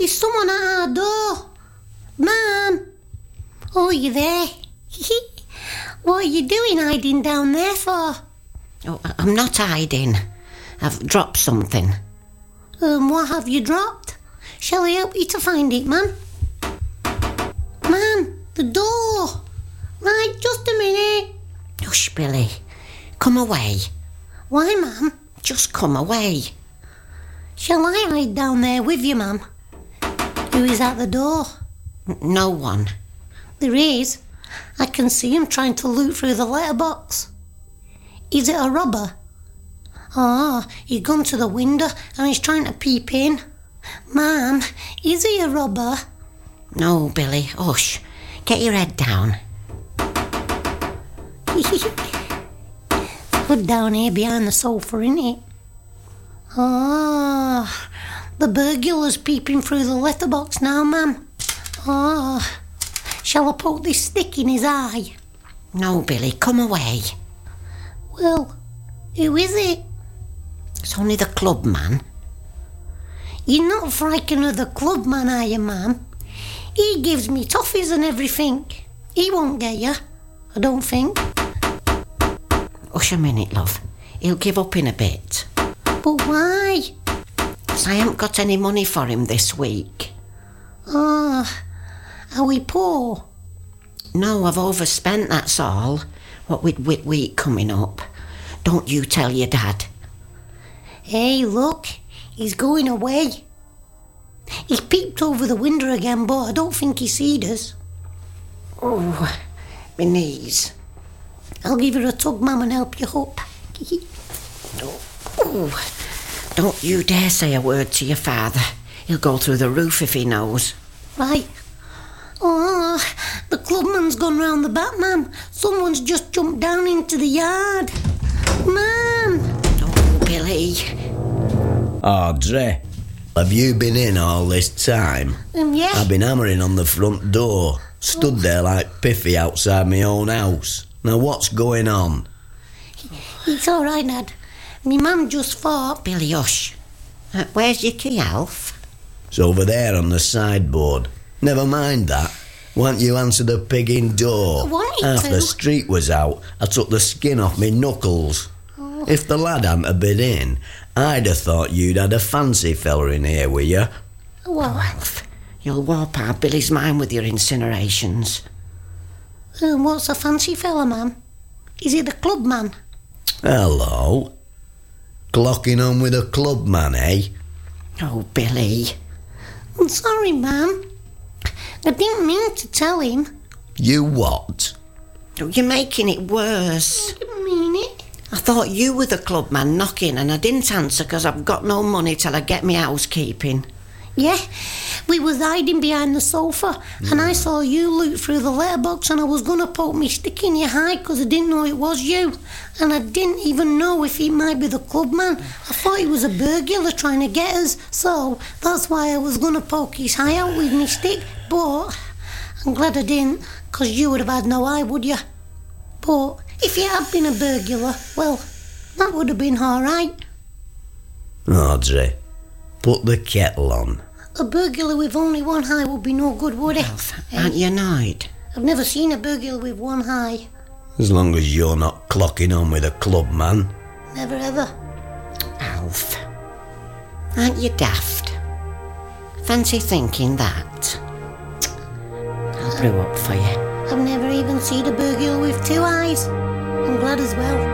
There's someone at our door. Mum! Oh, you there? What are you doing hiding down there for? Oh, I'm not hiding. I've dropped something. What have you dropped? Shall I help you to find it, Mum? Mum, the door. Right, just a minute. Hush, Billy. Come away. Why, Mum? Just come away. Shall I hide down there with you, Mum? Who is at the door? No one. There is. I can see him trying to loot through the letterbox. Is it a robber? He's gone to the window and he's trying to peep in. Mum, is he a robber? No, Billy, hush. Get your head down. Good down here behind the sofa, isn't it? The burglar's peeping through the letterbox now, Mum. Shall I poke this stick in his eye? No, Billy, come away. Well, who is it? It's only the club man. You're not frightened of the club man, are you, Mum? He gives me toffees and everything. He won't get you, I don't think. Hush a minute, love. He'll give up in a bit. But why? 'Cause I haven't got any money for him this week. Are we poor? No, I've overspent, that's all. What with Whit Week coming up. Don't you tell your dad. Hey, look, he's going away. He's peeped over the window again, but I don't think he seed us. Oh, my knees. I'll give her a tug, Mum, and help you up. Oh, don't you dare say a word to your father. He'll go through the roof if he knows. Right. The clubman's gone round the back, Mum. Someone's just jumped down into the yard. Mum! Oh, Billy. Audrey, have you been in all this time? Yeah. I've been hammering on the front door, stood there like Piffy outside my own house. Now what's going on? It's all right, Dad. Me mum just thought... Billy, hush. Where's your key, Alf? It's over there on the sideboard. Never mind that. Why don't you answer the pigging door? I wanted Half to. the street was out. I took the skin off me knuckles. If the lad hadn't have been in, I'd have thought you'd had a fancy fella in here with you. Well, Alf, you'll warp our Billy's mind with your incinerations. what's a fancy fella, Mum? Is he the club man? Hello. Clocking on with a club man, eh? Oh, Billy. I'm sorry, Mum. I didn't mean to tell him. You what? Oh, you're making it worse. I didn't mean it. I thought you were the club man knocking and I didn't answer because I've got no money till I get me housekeeping. Yeah, we was hiding behind the sofa and I saw you loot through the letterbox and I was going to poke me stick in your eye because I didn't know it was you. And I didn't even know if he might be the club man. I thought he was a burglar trying to get us. So that's why I was going to poke his eye out with me stick. But I'm glad I didn't, because you would have had no eye, would you? But if you had been a burglar, well, that would have been all right. Audrey, put the kettle on. A burglar with only one eye would be no good, would it? Alf, aren't you annoyed? I've never seen a burglar with one eye. As long as you're not clocking on with a club man. Never ever. Alf, aren't you daft? Fancy thinking that. I'll brew up for you. I've never even seen a burglar with two eyes. I'm glad as well.